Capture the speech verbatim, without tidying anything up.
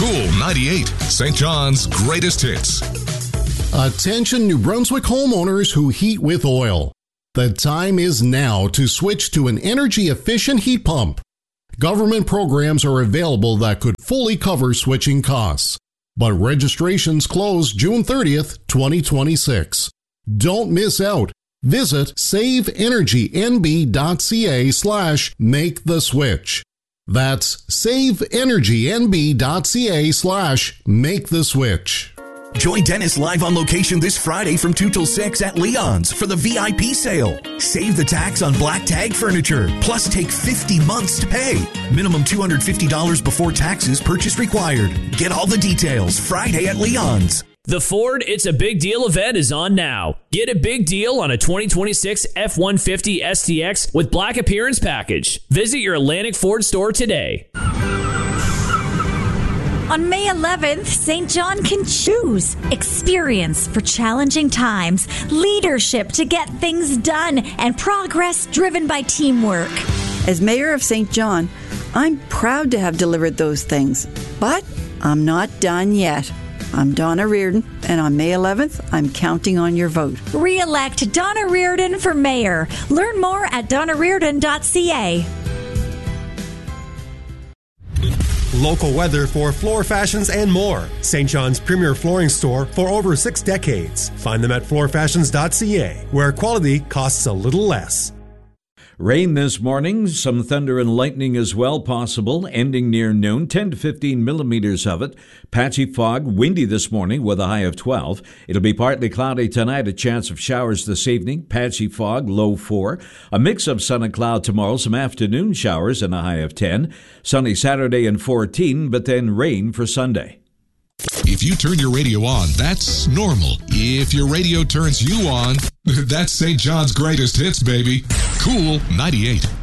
Cool ninety-eight, Saint John's greatest hits. Attention New Brunswick homeowners who heat with oil. The time is now to switch to an energy-efficient heat pump. Government programs are available that could fully cover switching costs, but registrations close June thirtieth, twenty twenty-six. Don't miss out. Visit saveenergynb.ca slash make the switch. That's saveenergynb.ca slash make the switch. Join Dennis live on location this Friday from two till six at Leon's for the V I P sale. Save the tax on black tag furniture, plus take fifty months to pay. Minimum two hundred fifty dollars before taxes, purchase required. Get all the details Friday at Leon's. The Ford It's a Big Deal event is on now. Get a big deal on a twenty twenty-six F one fifty S T X with Black Appearance Package. Visit your Atlantic Ford store today. On May eleventh, Saint John can choose experience for challenging times, leadership to get things done, and progress driven by teamwork. As mayor of Saint John, I'm proud to have delivered those things, but I'm not done yet. I'm Donna Reardon, and on May eleventh, I'm counting on your vote. Re-elect Donna Reardon for mayor. Learn more at donna reardon dot c a. Local weather for floor fashions and more. Saint John's premier flooring store for over six decades. Find them at floor fashions dot c a, where quality costs a little less. Rain this morning, some thunder and lightning as well possible, ending near noon, ten to fifteen millimeters of it. Patchy fog, windy this morning with a high of twelve. It'll be partly cloudy tonight, a chance of showers this evening. Patchy fog, low four. A mix of sun and cloud tomorrow, some afternoon showers and a high of ten. Sunny Saturday and fourteen, but then rain for Sunday. If you turn your radio on, that's normal. If your radio turns you on, that's Saint John's greatest hits, baby. Cool ninety-eight.